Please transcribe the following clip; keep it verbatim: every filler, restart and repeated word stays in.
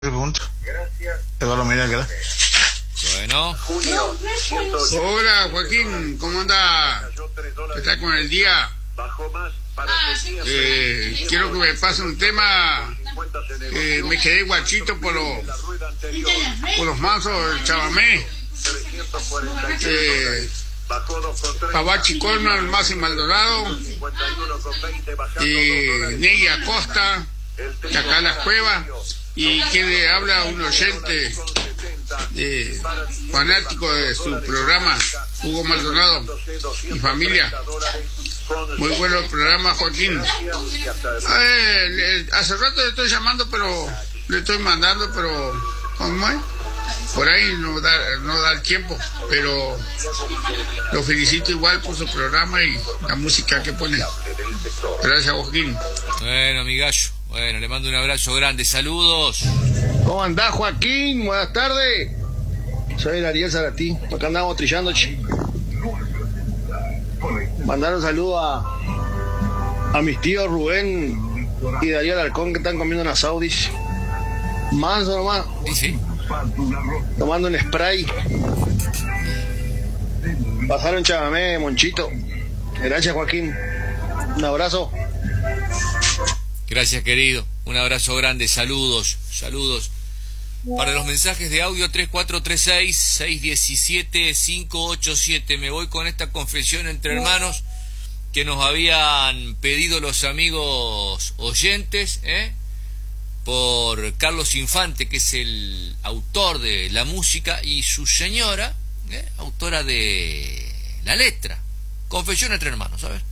Pregunta. Eduardo Mira, ¿qué? Bueno. Hola, Joaquín, ¿cómo anda? ¿Qué está con el día? Eh, quiero que me pase un tema. Eh, me quedé guachito por los por los mazos del Chabamé. Eh, Pabachi Colman, Masi Maldonado y Negui Acosta, Chacala Cueva, y quien le habla, un oyente eh, fanático de su programa, Hugo Maldonado y familia. Muy bueno el programa, Joaquín. Eh, le, hace rato le estoy llamando, pero le estoy mandando, pero ¿cómo es? Por ahí no da, no da el tiempo, pero lo felicito igual por su programa y la música que pone. Gracias, Joaquín. Bueno, mi gallo. Bueno, le mando un abrazo grande. Saludos. ¿Cómo andás, Joaquín? Buenas tardes. Soy el Ariel Zaratí. Acá andamos trillando. Ch... Mandar un saludo a, a mis tíos Rubén y Darío Alarcón, que están comiendo unas Saudis. Manso nomás. Sí, sí. Tomando un spray. Pasaron Chabamé, Monchito. Gracias, Joaquín. Un abrazo. Gracias, querido. Un abrazo grande. Saludos. Saludos. Para los mensajes de audio tres cuatro tres seis, seis uno siete, cinco ocho siete. Me voy con esta confesión entre hermanos que nos habían pedido los amigos oyentes, ¿eh? por Carlos Infante, que es el autor de la música, y su señora, ¿eh? autora de la letra. Confesión entre hermanos, ¿sabes?